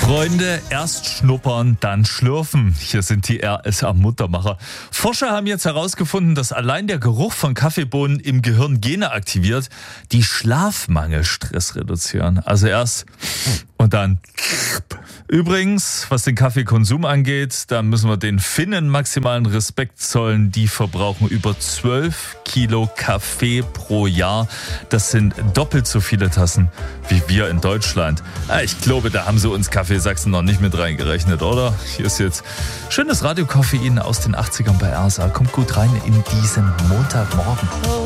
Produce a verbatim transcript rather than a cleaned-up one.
Freunde, erst schnuppern, dann schlürfen. Hier sind die R S A-Muttermacher. Forscher haben jetzt herausgefunden, dass allein der Geruch von Kaffeebohnen im Gehirn Gene aktiviert, die Schlafmangelstress reduzieren. Also erst und dann. Übrigens, was den Kaffeekonsum angeht, da müssen wir den Finnen maximalen Respekt zollen. Die verbrauchen über zwölf Kilo Kaffee pro Jahr. Das sind doppelt so viele Tassen wie wir in Deutschland. Ich glaube, da haben sie uns Kaffeesachsen noch nicht mit reingerechnet, oder? Hier ist jetzt schönes Radio-Koffein aus den achtzigern bei R S A. Kommt gut rein in diesen Montagmorgen.